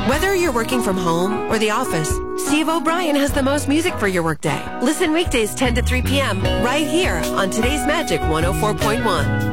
Whether you're working from home or the office, Steve O'Brien has the most music for your workday. Listen weekdays 10 to 3 p.m. right here on Today's Magic 104.1.